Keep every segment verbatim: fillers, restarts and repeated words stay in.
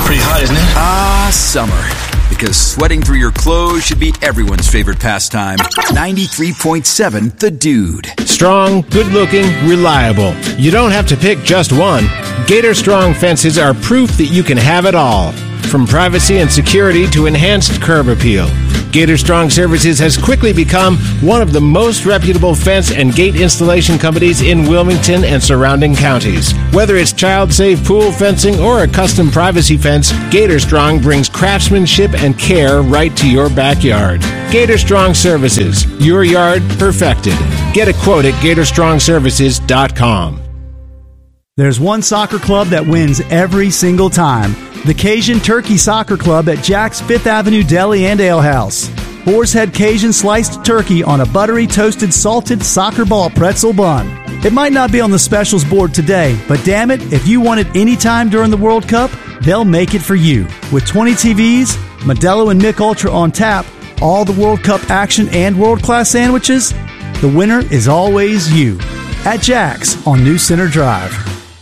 Pretty hot, isn't it? Ah, summer. Because sweating through your clothes should be everyone's favorite pastime. ninety-three point seven The Dude. Strong, good-looking, reliable. You don't have to pick just one. Gator Strong fences are proof that you can have it all. From privacy and security to enhanced curb appeal, Gator Strong Services has quickly become one of the most reputable fence and gate installation companies in Wilmington and surrounding counties. Whether it's child-safe pool fencing or a custom privacy fence, Gator Strong brings craftsmanship and care right to your backyard. Gator Strong Services, your yard perfected. Get a quote at gator strong services dot com. There's one soccer club that wins every single time. The Cajun Turkey Soccer Club at Jack's Fifth Avenue Deli and Ale House. Boar's Head Cajun sliced turkey on a buttery toasted salted soccer ball pretzel bun. It might not be on the specials board today, but damn it, if you want it anytime during the World Cup, they'll make it for you. With twenty T Vs, Modelo and Mick Ultra on tap, all the World Cup action and world-class sandwiches, the winner is always you. At Jack's on New Center Drive.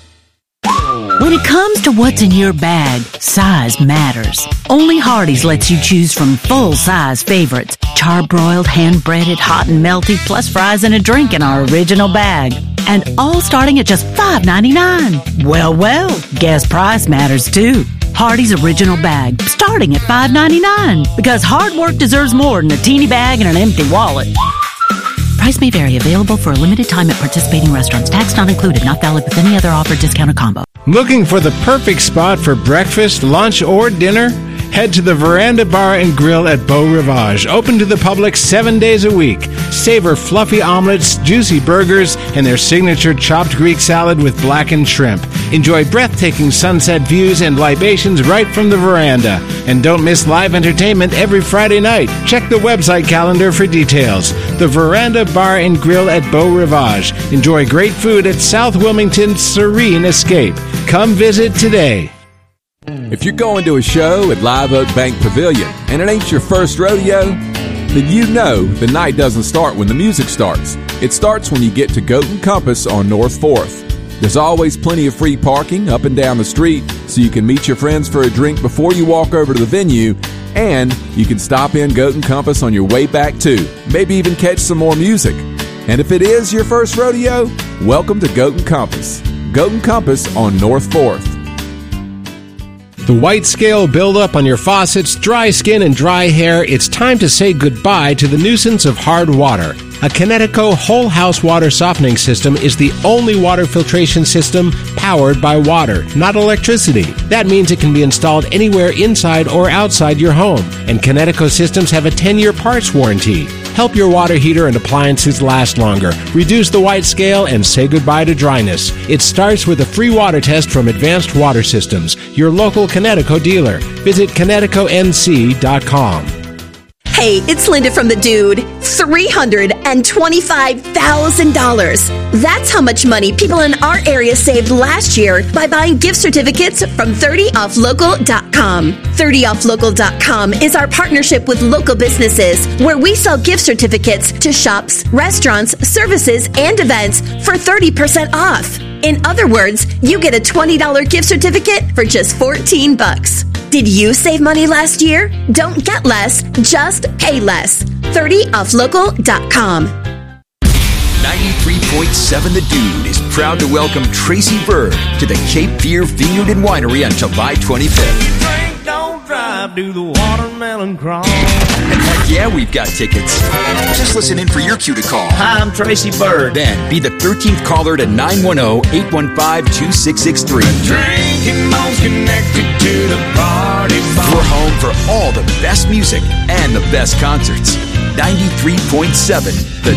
When it comes to what's in your bag, size matters. Only Hardee's lets you choose from full-size favorites, charbroiled, hand-breaded, hot and melty, plus fries and a drink in our original bag. And all starting at just five ninety-nine. Well, well, guess price matters too. Hardee's original bag, starting at five ninety-nine. Because hard work deserves more than a teeny bag and an empty wallet. Price may vary. Available for a limited time at participating restaurants. Tax not included. Not valid with any other offer, discount, or combo. Looking for the perfect spot for breakfast, lunch, or dinner? Head to the Veranda Bar and Grill at Beau Rivage, open to the public seven days a week. Savor fluffy omelets, juicy burgers, and their signature chopped Greek salad with blackened shrimp. Enjoy breathtaking sunset views and libations right from the veranda. And don't miss live entertainment every Friday night. Check the website calendar for details. The Veranda Bar and Grill at Beau Rivage. Enjoy great food at South Wilmington's Serene Escape. Come visit today. If you're going to a show at Live Oak Bank Pavilion and it ain't your first rodeo, then you know the night doesn't start when the music starts. It starts when you get to Goat Compass on North fourth. There's always plenty of free parking up and down the street, so you can meet your friends for a drink before you walk over to the venue, and you can stop in Goat Compass on your way back too. Maybe even catch some more music. And if it is your first rodeo, welcome to Goat Compass. Goat Compass on North fourth. The white scale buildup on your faucets, dry skin, and dry hair, it's time to say goodbye to the nuisance of hard water. A Kinetico whole house water softening system is the only water filtration system powered by water, not electricity. That means it can be installed anywhere inside or outside your home. And Kinetico systems have a ten-year parts warranty. Help your water heater and appliances last longer. Reduce the white scale and say goodbye to dryness. It starts with a free water test from Advanced Water Systems, your local Kinetico dealer. Visit Kinetico N C dot com. Hey, it's Linda from The Dude. three hundred twenty-five thousand dollars. That's how much money people in our area saved last year by buying gift certificates from thirty off local dot com. thirty off local dot com is our partnership with local businesses where we sell gift certificates to shops, restaurants, services, and events for thirty percent off. In other words, you get a twenty dollars gift certificate for just fourteen bucks. Did you save money last year? Don't get less, just pay less. thirty off local dot com. ninety-three point seven The Dude is proud to welcome Tracy Bird to the Cape Fear Vineyard and Winery on July twenty-fifth. Drink, don't drive, do the watermelon crawl. And heck yeah, we've got tickets. Just listen in for your cue to call. Hi, I'm Tracy Bird. Then be the thirteenth caller to nine one zero, eight one five, two six six three. Drinking mode's connected to the party bar. We're home for all the best music and the best concerts. ninety-three point seven The